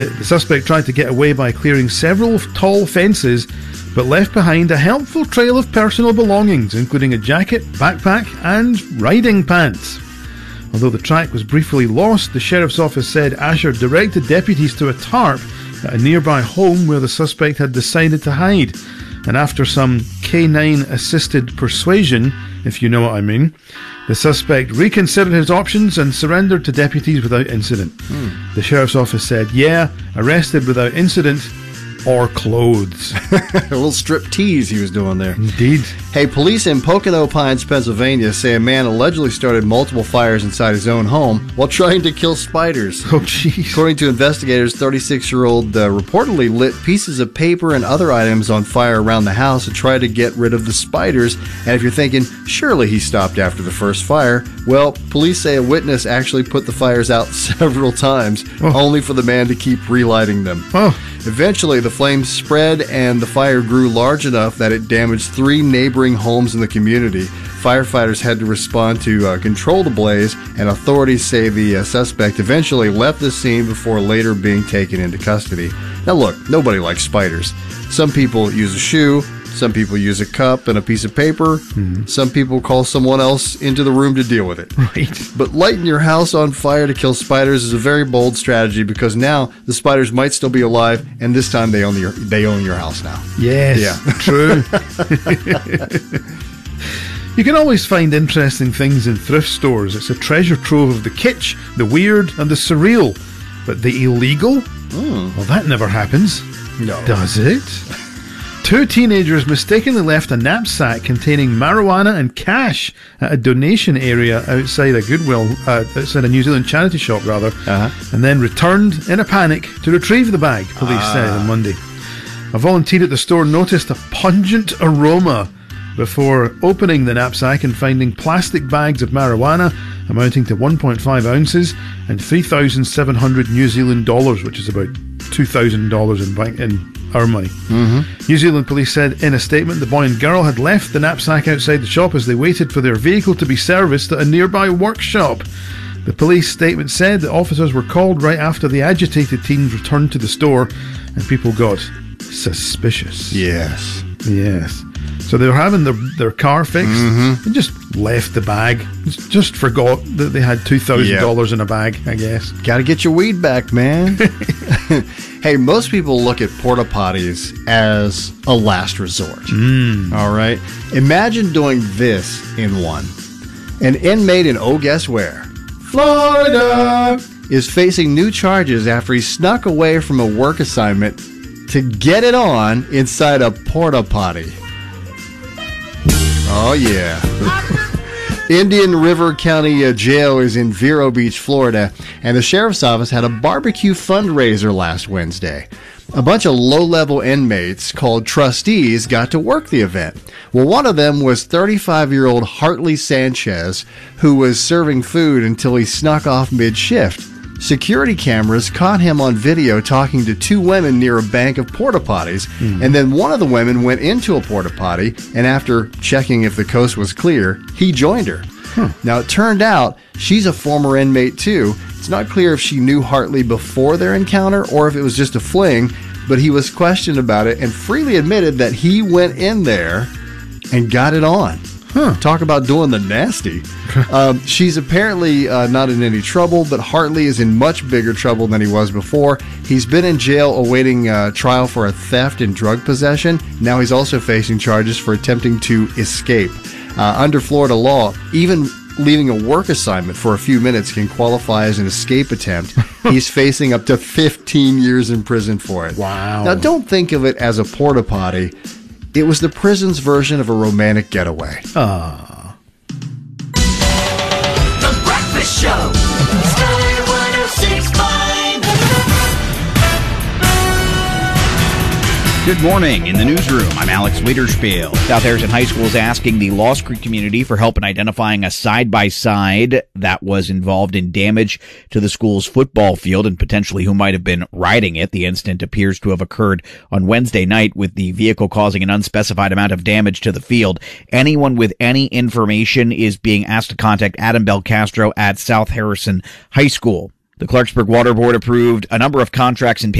The suspect tried to get away by clearing several tall fences, but left behind a helpful trail of personal belongings, including a jacket, backpack, and riding pants. Although the track was briefly lost, the sheriff's office said Asher directed deputies to a tarp at a nearby home where the suspect had decided to hide. And after some canine-assisted persuasion, if you know what I mean, the suspect reconsidered his options and surrendered to deputies without incident. The sheriff's office said, arrested without incident or clothes. A little strip tease he was doing there. Indeed. Hey, police in Pocono Pines, Pennsylvania say a man allegedly started multiple fires inside his own home while trying to kill spiders. Oh, jeez. According to investigators, 36-year-old reportedly lit pieces of paper and other items on fire around the house to try to get rid of the spiders. And if you're thinking, surely he stopped after the first fire, well, police say a witness actually put the fires out several times, only for the man to keep relighting them. Eventually, the flames spread and the fire grew large enough that it damaged 3 neighboring homes in the community. Firefighters had to respond to control the blaze, and authorities say the suspect eventually left the scene before later being taken into custody. Now look, nobody likes spiders. Some people use a shoe, some people use a cup and a piece of paper, some people call someone else into the room to deal with it. Right. But lighting your house on fire to kill spiders is a very bold strategy because now the spiders might still be alive, and this time they own your house now. Yes, yeah. True. You can always find interesting things in thrift stores. It's a treasure trove of the kitsch, the weird, and the surreal. But the illegal? Well, that never happens. No. Does it? 2 teenagers mistakenly left a knapsack containing marijuana and cash at a donation area outside a Goodwill, outside a New Zealand charity shop, rather, and then returned in a panic to retrieve the bag, police said on Monday. A volunteer at the store noticed a pungent aroma before opening the knapsack and finding plastic bags of marijuana amounting to 1.5 ounces and 3,700 New Zealand dollars, which is about $2,000 in our money. New Zealand police said in a statement the boy and girl had left the knapsack outside the shop as they waited for their vehicle to be serviced at a nearby workshop. The police statement said that officers were called right after the agitated teens returned to the store and people got suspicious. Yes. So they were having their car fixed and just left the bag. Just forgot that they had $2,000 in a bag, I guess. Gotta get your weed back, man. Hey, most people look at porta potties as a last resort. All right? Imagine doing this in one. An inmate in, guess where? Florida! Is facing new charges after he snuck away from a work assignment to get it on inside a porta potty. Oh, yeah. Indian River County Jail is in Vero Beach, Florida, and the sheriff's office had a barbecue fundraiser last Wednesday. A bunch of low-level inmates called trustees got to work the event. Well, one of them was 35-year-old Hartley Sanchez, who was serving food until he snuck off mid-shift. Security cameras caught him on video talking to 2 women near a bank of porta potties, and then one of the women went into a porta potty, and after checking if the coast was clear, he joined her. Now, it turned out she's a former inmate too. It's not clear if she knew Hartley before their encounter or if it was just a fling, but he was questioned about it and freely admitted that he went in there and got it on. Talk about doing the nasty. She's apparently not in any trouble, but Hartley is in much bigger trouble than he was before. He's been in jail awaiting trial for a theft and drug possession. Now he's also facing charges for attempting to escape. Under Florida law, even leaving a work assignment for a few minutes can qualify as an escape attempt. He's facing up to 15 years in prison for it. Wow. Now, don't think of it as a porta potty. It was the prison's version of a romantic getaway. Ah. The Breakfast Show. Sky 106.5. Good morning. In the newsroom, I'm Alex Wiederspiel. South Harrison High School is asking the Lost Creek community for help in identifying a side-by-side that was involved in damage to the school's football field and potentially who might have been riding it. The incident appears to have occurred on Wednesday night with the vehicle causing an unspecified amount of damage to the field. Anyone with any information is being asked to contact Adam Belcastro at South Harrison High School. The Clarksburg Water Board approved a number of contracts and